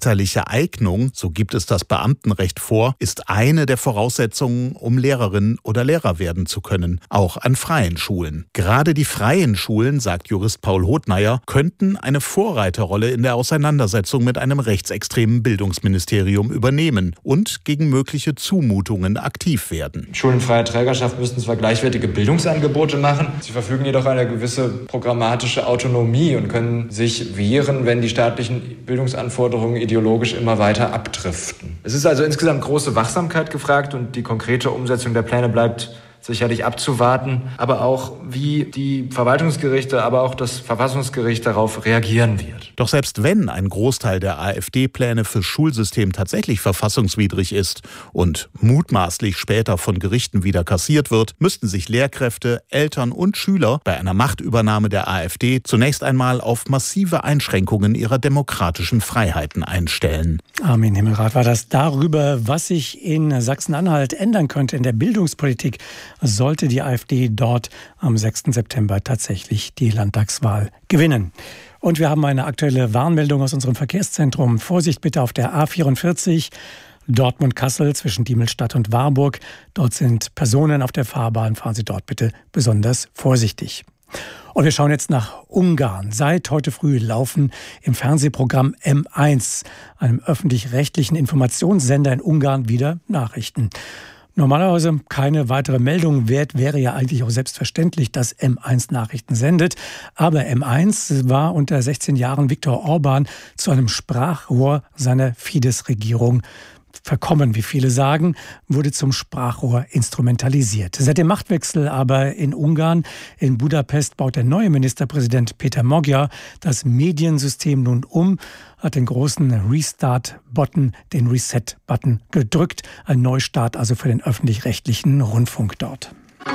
elterliche Eignung, so gibt es das Beamtenrecht vor, ist eine der Voraussetzungen, um Lehrerin oder Lehrer werden zu können, auch an freien Schulen. Gerade die freien Schulen, sagt Jurist Paul Hothneyer, könnten eine Vorreiterrolle in der Auseinandersetzung mit einem rechtsextremen Bildungsministerium übernehmen und gegen mögliche Zumutungen aktiv werden. Schulenfreie Trägerschaft müssten zwar gleichwertige Bildungsangebote machen, sie verfügen jedoch eine gewisse programmatische Autonomie und können sich wehren, wenn die staatlichen Bildungsanforderungen ideologisch immer weiter abdriften. Es ist also insgesamt große Wachsamkeit gefragt und die konkrete Umsetzung der Pläne bleibt sicherlich abzuwarten, aber auch wie die Verwaltungsgerichte, aber auch das Verfassungsgericht darauf reagieren wird. Doch selbst wenn ein Großteil der AfD-Pläne fürs Schulsystem tatsächlich verfassungswidrig ist und mutmaßlich später von Gerichten wieder kassiert wird, müssten sich Lehrkräfte, Eltern und Schüler bei einer Machtübernahme der AfD zunächst einmal auf massive Einschränkungen ihrer demokratischen Freiheiten einstellen. Armin Himmelrath war das darüber, was sich in Sachsen-Anhalt ändern könnte in der Bildungspolitik, sollte die AfD dort am 6. September tatsächlich die Landtagswahl gewinnen. Und wir haben eine aktuelle Warnmeldung aus unserem Verkehrszentrum. Vorsicht bitte auf der A44 Dortmund-Kassel zwischen Diemelstadt und Warburg. Dort sind Personen auf der Fahrbahn. Fahren Sie dort bitte besonders vorsichtig. Und wir schauen jetzt nach Ungarn. Seit heute früh laufen im Fernsehprogramm M1, einem öffentlich-rechtlichen Informationssender in Ungarn, wieder Nachrichten. Normalerweise keine weitere Meldung wert, wäre ja eigentlich auch selbstverständlich, dass M1 Nachrichten sendet. Aber M1 war unter 16 Jahren Viktor Orban zu einem Sprachrohr seiner Fidesz-Regierung verkommen, wie viele sagen, wurde zum Sprachrohr instrumentalisiert. Seit dem Machtwechsel aber in Ungarn, in Budapest, baut der neue Ministerpräsident Péter Magyar das Mediensystem nun um, hat den großen Restart-Button, den Reset-Button gedrückt. Ein Neustart also für den öffentlich-rechtlichen Rundfunk dort.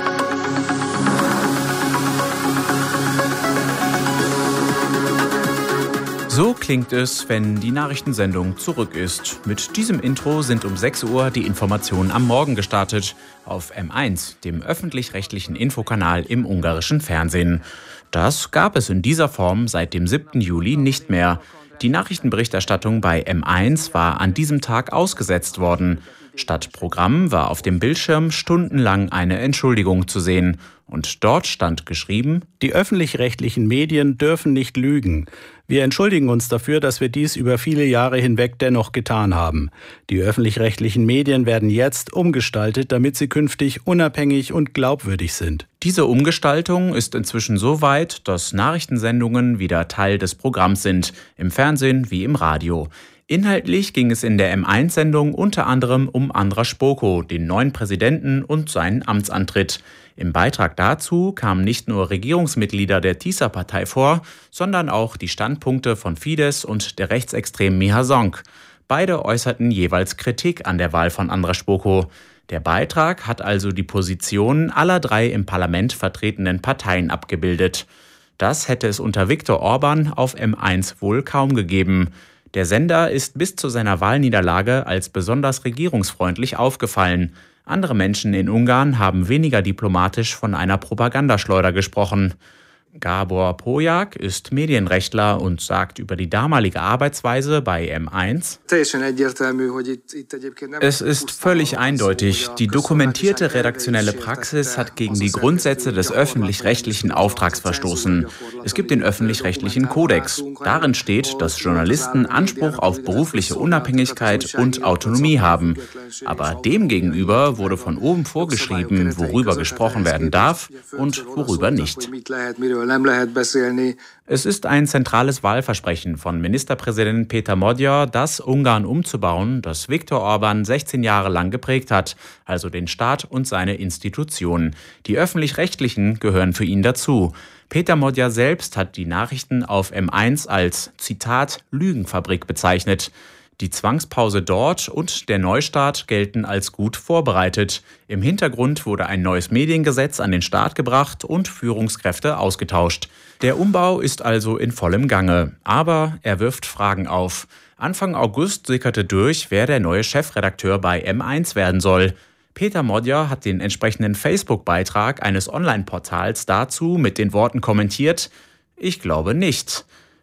So klingt es, wenn die Nachrichtensendung zurück ist. Mit diesem Intro sind um 6 Uhr die Informationen am Morgen gestartet. Auf M1, dem öffentlich-rechtlichen Infokanal im ungarischen Fernsehen. Das gab es in dieser Form seit dem 7. Juli nicht mehr. Die Nachrichtenberichterstattung bei M1 war an diesem Tag ausgesetzt worden. Statt Programm war auf dem Bildschirm stundenlang eine Entschuldigung zu sehen. Und dort stand geschrieben: Die öffentlich-rechtlichen Medien dürfen nicht lügen. Wir entschuldigen uns dafür, dass wir dies über viele Jahre hinweg dennoch getan haben. Die öffentlich-rechtlichen Medien werden jetzt umgestaltet, damit sie künftig unabhängig und glaubwürdig sind. Diese Umgestaltung ist inzwischen so weit, dass Nachrichtensendungen wieder Teil des Programms sind, im Fernsehen wie im Radio. Inhaltlich ging es in der M1-Sendung unter anderem um Andras Boko, den neuen Präsidenten und seinen Amtsantritt. Im Beitrag dazu kamen nicht nur Regierungsmitglieder der TISA-Partei vor, sondern auch die Standpunkte von Fidesz und der rechtsextremen Miha Zonk. Beide äußerten jeweils Kritik an der Wahl von Andras Boko. Der Beitrag hat also die Positionen aller 3 im Parlament vertretenen Parteien abgebildet. Das hätte es unter Viktor Orban auf M1 wohl kaum gegeben. Der Sender ist bis zu seiner Wahlniederlage als besonders regierungsfreundlich aufgefallen. Andere Menschen in Ungarn haben weniger diplomatisch von einer Propagandaschleuder gesprochen. Gábor Polyák ist Medienrechtler und sagt über die damalige Arbeitsweise bei M1: Es ist völlig eindeutig, die dokumentierte redaktionelle Praxis hat gegen die Grundsätze des öffentlich-rechtlichen Auftrags verstoßen. Es gibt den öffentlich-rechtlichen Kodex. Darin steht, dass Journalisten Anspruch auf berufliche Unabhängigkeit und Autonomie haben. Aber demgegenüber wurde von oben vorgeschrieben, worüber gesprochen werden darf und worüber nicht. Es ist ein zentrales Wahlversprechen von Ministerpräsident Péter Magyar, das Ungarn umzubauen, das Viktor Orban 16 Jahre lang geprägt hat, also den Staat und seine Institutionen. Die öffentlich-rechtlichen gehören für ihn dazu. Péter Magyar selbst hat die Nachrichten auf M1 als, Zitat, Lügenfabrik bezeichnet. Die Zwangspause dort und der Neustart gelten als gut vorbereitet. Im Hintergrund wurde ein neues Mediengesetz an den Start gebracht und Führungskräfte ausgetauscht. Der Umbau ist also in vollem Gange, aber er wirft Fragen auf. Anfang August sickerte durch, wer der neue Chefredakteur bei M1 werden soll. Péter Magyar hat den entsprechenden Facebook-Beitrag eines Online-Portals dazu mit den Worten kommentiert: Ich glaube nicht.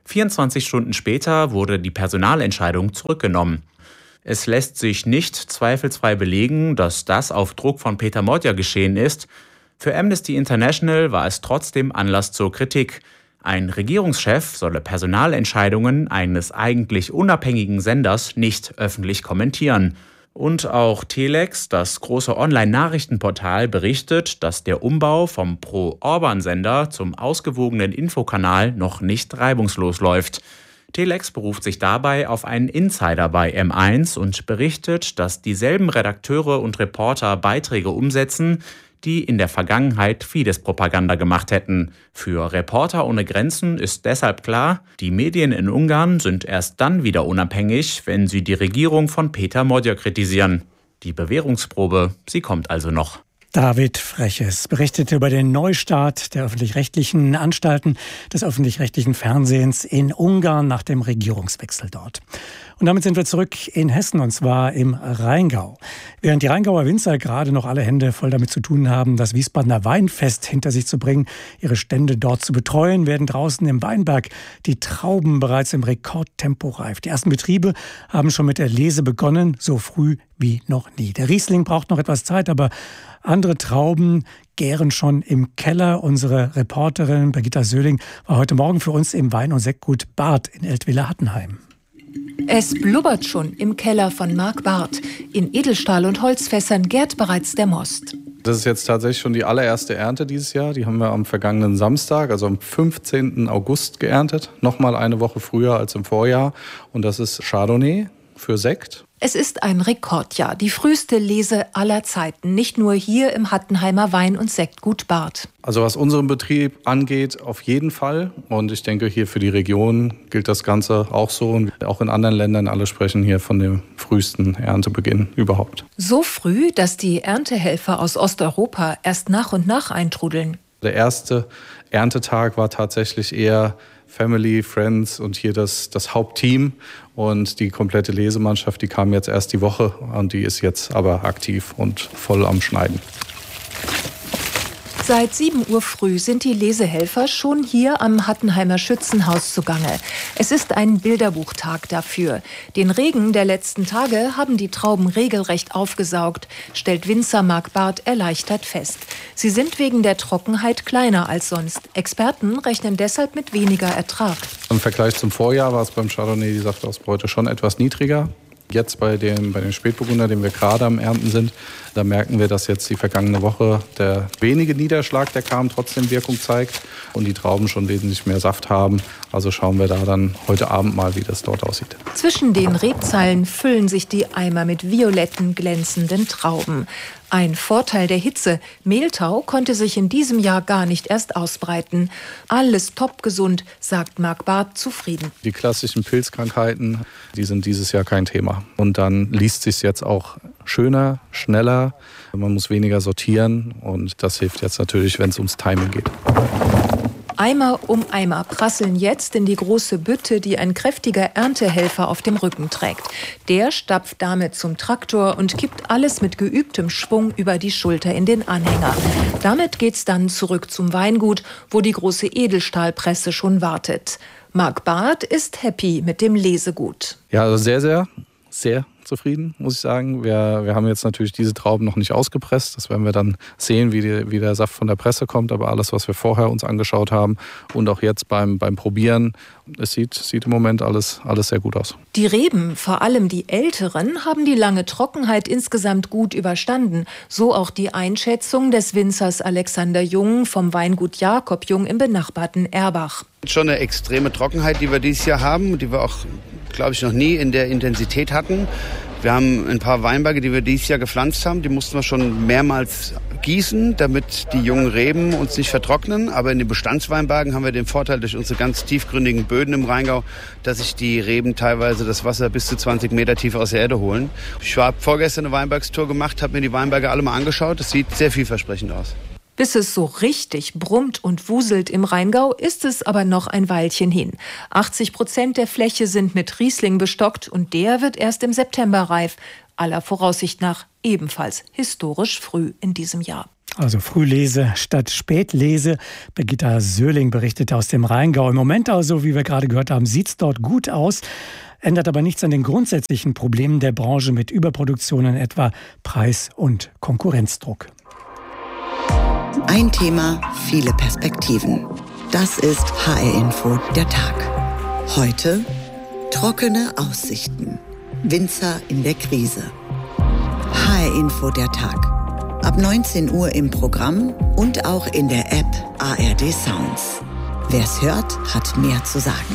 24 Stunden später wurde die Personalentscheidung zurückgenommen. Es lässt sich nicht zweifelsfrei belegen, dass das auf Druck von Peter Modja geschehen ist. Für Amnesty International war es trotzdem Anlass zur Kritik. Ein Regierungschef solle Personalentscheidungen eines eigentlich unabhängigen Senders nicht öffentlich kommentieren. Und auch Telex, das große Online-Nachrichtenportal, berichtet, dass der Umbau vom Pro-Orban-Sender zum ausgewogenen Infokanal noch nicht reibungslos läuft. Telex beruft sich dabei auf einen Insider bei M1 und berichtet, dass dieselben Redakteure und Reporter Beiträge umsetzen, die in der Vergangenheit Fidesz-Propaganda gemacht hätten. Für Reporter ohne Grenzen ist deshalb klar, die Medien in Ungarn sind erst dann wieder unabhängig, wenn sie die Regierung von Peter Modja kritisieren. Die Bewährungsprobe, sie kommt also noch. David Freches berichtete über den Neustart der öffentlich-rechtlichen Anstalten des öffentlich-rechtlichen Fernsehens in Ungarn nach dem Regierungswechsel dort. Und damit sind wir zurück in Hessen, und zwar im Rheingau. Während die Rheingauer Winzer gerade noch alle Hände voll damit zu tun haben, das Wiesbadener Weinfest hinter sich zu bringen, ihre Stände dort zu betreuen, werden draußen im Weinberg die Trauben bereits im Rekordtempo reif. Die ersten Betriebe haben schon mit der Lese begonnen, so früh wie noch nie. Der Riesling braucht noch etwas Zeit, aber andere Trauben gären schon im Keller. Unsere Reporterin Birgitta Söhling war heute Morgen für uns im Wein- und Sektgut Barth in Eltville-Hattenheim. Es blubbert schon im Keller von Marc Barth. In Edelstahl- und Holzfässern gärt bereits der Most. Das ist jetzt tatsächlich schon die allererste Ernte dieses Jahr. Die haben wir am vergangenen Samstag, also am 15. August geerntet. Nochmal eine Woche früher als im Vorjahr. Und das ist Chardonnay für Sekt. Es ist ein Rekordjahr, die früheste Lese aller Zeiten, nicht nur hier im Hattenheimer Wein- und Sektgut Barth. Also was unseren Betrieb angeht, auf jeden Fall. Und ich denke, hier für die Region gilt das Ganze auch so. Und auch in anderen Ländern, alle sprechen hier von dem frühesten Erntebeginn überhaupt. So früh, dass die Erntehelfer aus Osteuropa erst nach und nach eintrudeln. Der erste Erntetag war tatsächlich eher Family, Friends und hier das Hauptteam. Und die komplette Lesemannschaft, die kam jetzt erst die Woche und die ist jetzt aber aktiv und voll am Schneiden. Seit 7 Uhr früh sind die Lesehelfer schon hier am Hattenheimer Schützenhaus zugange. Es ist ein Bilderbuchtag dafür. Den Regen der letzten Tage haben die Trauben regelrecht aufgesaugt, stellt Winzer Marc Barth erleichtert fest. Sie sind wegen der Trockenheit kleiner als sonst. Experten rechnen deshalb mit weniger Ertrag. Im Vergleich zum Vorjahr war es beim Chardonnay die Saftausbeute schon etwas niedriger. Jetzt bei dem Spätburgunder, den wir gerade am Ernten sind, da merken wir, dass jetzt die vergangene Woche der wenige Niederschlag, der kam, trotzdem Wirkung zeigt und die Trauben schon wesentlich mehr Saft haben. Also schauen wir da dann heute Abend mal, wie das dort aussieht. Zwischen den Rebzeilen füllen sich die Eimer mit violetten, glänzenden Trauben. Ein Vorteil der Hitze. Mehltau konnte sich in diesem Jahr gar nicht erst ausbreiten. Alles topgesund, sagt Marc Barth zufrieden. Die klassischen Pilzkrankheiten, die sind dieses Jahr kein Thema. Und dann liest sich jetzt auch schöner, schneller. Man muss weniger sortieren und das hilft jetzt natürlich, wenn es ums Timing geht. Eimer um Eimer prasseln jetzt in die große Bütte, die ein kräftiger Erntehelfer auf dem Rücken trägt. Der stapft damit zum Traktor und kippt alles mit geübtem Schwung über die Schulter in den Anhänger. Damit geht's dann zurück zum Weingut, wo die große Edelstahlpresse schon wartet. Marc Barth ist happy mit dem Lesegut. Ja, also sehr zufrieden, muss ich sagen. Wir haben jetzt natürlich diese Trauben noch nicht ausgepresst. Das werden wir dann sehen, wie der Saft von der Presse kommt. Aber alles, was wir vorher uns angeschaut haben und auch jetzt beim Probieren, es sieht im Moment alles sehr gut aus. Die Reben, vor allem die älteren, haben die lange Trockenheit insgesamt gut überstanden. So auch die Einschätzung des Winzers Alexander Jung vom Weingut Jakob Jung im benachbarten Erbach. Schon eine extreme Trockenheit, die wir dieses Jahr haben, die wir auch, glaube ich, noch nie in der Intensität hatten. Wir haben ein paar Weinberge, die wir dieses Jahr gepflanzt haben, die mussten wir schon mehrmals gießen, damit die jungen Reben uns nicht vertrocknen. Aber in den Bestandsweinbergen haben wir den Vorteil durch unsere ganz tiefgründigen Böden im Rheingau, dass sich die Reben teilweise das Wasser bis zu 20 Meter tief aus der Erde holen. Ich habe vorgestern eine Weinbergstour gemacht, habe mir die Weinberge alle mal angeschaut. Das sieht sehr vielversprechend aus. Bis es so richtig brummt und wuselt im Rheingau, ist es aber noch ein Weilchen hin. 80% der Fläche sind mit Riesling bestockt und der wird erst im September reif. Aller Voraussicht nach ebenfalls historisch früh in diesem Jahr. Also Frühlese statt Spätlese. Birgitta Söhling berichtete aus dem Rheingau. Im Moment also, wie wir gerade gehört haben, sieht es dort gut aus. Ändert aber nichts an den grundsätzlichen Problemen der Branche mit Überproduktionen, etwa Preis- und Konkurrenzdruck. Ein Thema, viele Perspektiven. Das ist HR Info, der Tag. Heute trockene Aussichten. Winzer in der Krise. HR Info, der Tag. Ab 19 Uhr im Programm und auch in der App ARD Sounds. Wer's hört, hat mehr zu sagen.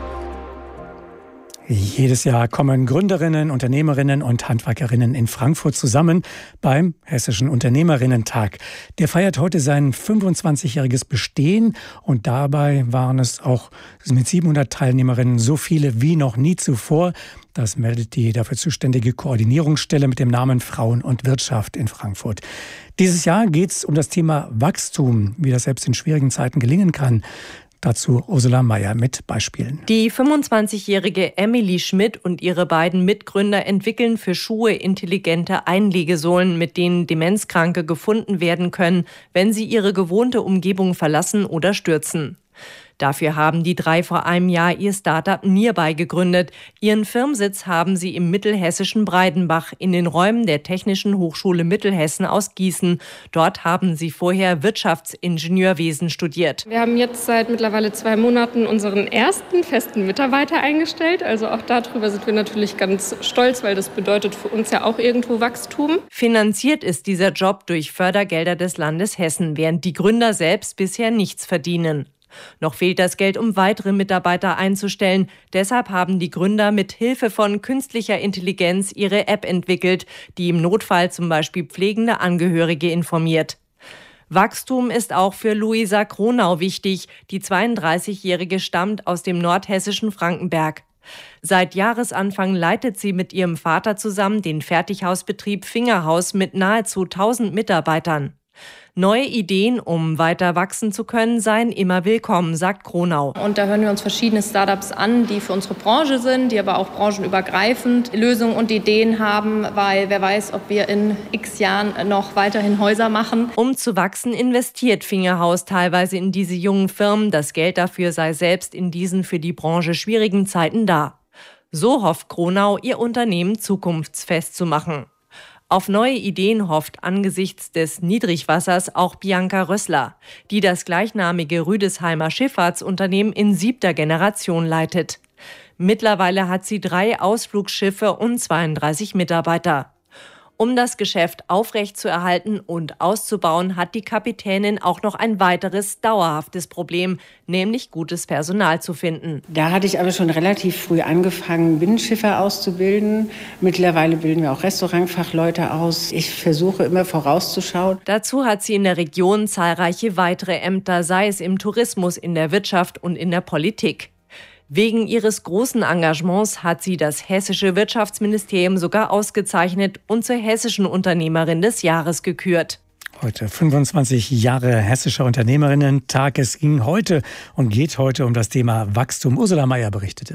Jedes Jahr kommen Gründerinnen, Unternehmerinnen und Handwerkerinnen in Frankfurt zusammen beim Hessischen Unternehmerinnentag. Der feiert heute sein 25-jähriges Bestehen und dabei waren es auch mit 700 Teilnehmerinnen so viele wie noch nie zuvor. Das meldet die dafür zuständige Koordinierungsstelle mit dem Namen Frauen und Wirtschaft in Frankfurt. Dieses Jahr geht es um das Thema Wachstum, wie das selbst in schwierigen Zeiten gelingen kann. Dazu Ursula Meyer mit Beispielen. Die 25-jährige Emily Schmidt und ihre beiden Mitgründer entwickeln für Schuhe intelligente Einlegesohlen, mit denen Demenzkranke gefunden werden können, wenn sie ihre gewohnte Umgebung verlassen oder stürzen. Dafür haben die drei vor einem Jahr ihr Start-up Nearby gegründet. Ihren Firmensitz haben sie im mittelhessischen Breidenbach in den Räumen der Technischen Hochschule Mittelhessen aus Gießen. Dort haben sie vorher Wirtschaftsingenieurwesen studiert. Wir haben jetzt seit mittlerweile 2 Monaten unseren ersten festen Mitarbeiter eingestellt. Also auch darüber sind wir natürlich ganz stolz, weil das bedeutet für uns ja auch irgendwo Wachstum. Finanziert ist dieser Job durch Fördergelder des Landes Hessen, während die Gründer selbst bisher nichts verdienen. Noch fehlt das Geld, um weitere Mitarbeiter einzustellen. Deshalb haben die Gründer mit Hilfe von künstlicher Intelligenz ihre App entwickelt, die im Notfall zum Beispiel pflegende Angehörige informiert. Wachstum ist auch für Luisa Kronau wichtig. Die 32-Jährige stammt aus dem nordhessischen Frankenberg. Seit Jahresanfang leitet sie mit ihrem Vater zusammen den Fertighausbetrieb Fingerhaus mit nahezu 1000 Mitarbeitern. Neue Ideen, um weiter wachsen zu können, seien immer willkommen, sagt Kronau. Und da hören wir uns verschiedene Startups an, die für unsere Branche sind, die aber auch branchenübergreifend Lösungen und Ideen haben, weil wer weiß, ob wir in x Jahren noch weiterhin Häuser machen. Um zu wachsen, investiert Fingerhaus teilweise in diese jungen Firmen. Das Geld dafür sei selbst in diesen für die Branche schwierigen Zeiten da. So hofft Kronau, ihr Unternehmen zukunftsfest zu machen. Auf neue Ideen hofft angesichts des Niedrigwassers auch Bianca Rössler, die das gleichnamige Rüdesheimer Schifffahrtsunternehmen in 7. Generation leitet. Mittlerweile hat sie 3 Ausflugsschiffe und 32 Mitarbeiter. Um das Geschäft aufrechtzuerhalten und auszubauen, hat die Kapitänin auch noch ein weiteres dauerhaftes Problem, nämlich gutes Personal zu finden. Da hatte ich aber schon relativ früh angefangen, Binnenschiffer auszubilden. Mittlerweile bilden wir auch Restaurantfachleute aus. Ich versuche immer vorauszuschauen. Dazu hat sie in der Region zahlreiche weitere Ämter, sei es im Tourismus, in der Wirtschaft und in der Politik. Wegen ihres großen Engagements hat sie das hessische Wirtschaftsministerium sogar ausgezeichnet und zur hessischen Unternehmerin des Jahres gekürt. Heute 25 Jahre Hessischer Unternehmerinnen-Tag. Es ging heute und geht heute um das Thema Wachstum. Ursula Meyer berichtete.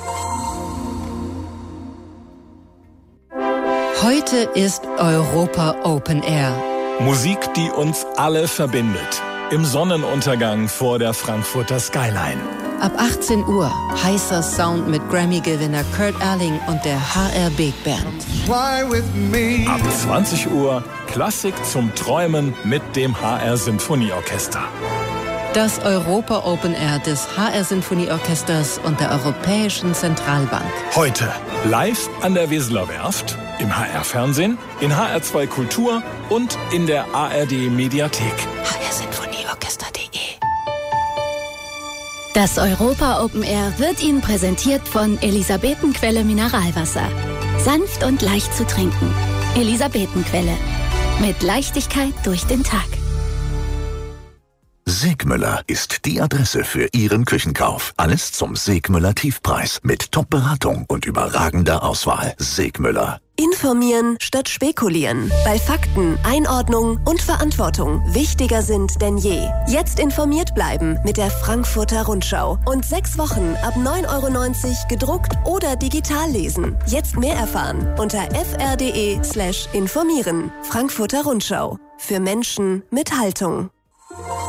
Heute ist Europa Open Air. Musik, die uns alle verbindet. Im Sonnenuntergang vor der Frankfurter Skyline. Ab 18 Uhr heißer Sound mit Grammy-Gewinner Kurt Erling und der HR Big Band. Ab 20 Uhr Klassik zum Träumen mit dem HR Sinfonieorchester. Das Europa Open Air des HR Sinfonieorchesters und der Europäischen Zentralbank. Heute live an der Weseler Werft, im HR-Fernsehen, in HR2 Kultur und in der ARD Mediathek. hrsinfonieorchester.de. Das Europa Open Air wird Ihnen präsentiert von Elisabetenquelle Mineralwasser. Sanft und leicht zu trinken. Elisabetenquelle. Mit Leichtigkeit durch den Tag. Segmüller ist die Adresse für Ihren Küchenkauf. Alles zum Segmüller Tiefpreis mit Top-Beratung und überragender Auswahl. Segmüller. Informieren statt spekulieren, weil Fakten, Einordnung und Verantwortung wichtiger sind denn je. Jetzt informiert bleiben mit der Frankfurter Rundschau und 6 Wochen ab 9,90 € gedruckt oder digital lesen. Jetzt mehr erfahren unter fr.de/informieren. Frankfurter Rundschau. Für Menschen mit Haltung.